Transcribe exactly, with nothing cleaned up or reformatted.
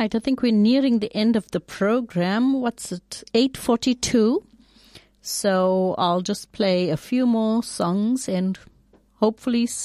right. I think we're nearing the end of the program. What's it? eight forty-two. So I'll just play a few more songs and hopefully